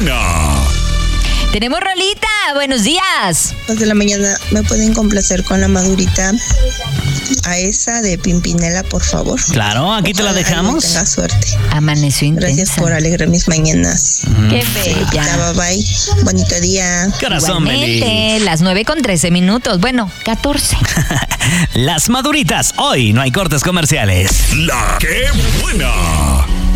buena! Tenemos rolita, buenos días. De la mañana, ¿me pueden complacer con la madurita a esa de Pimpinela, por favor? Claro, aquí te la dejamos. Tenga suerte. Amaneció intensa. Gracias por alegrar mis mañanas. Qué bella. Bye bye. Bonito día. Corazón, Igualmente, las 9:13. Bueno, 14. Las maduritas, hoy no hay cortes comerciales. ¡La que buena!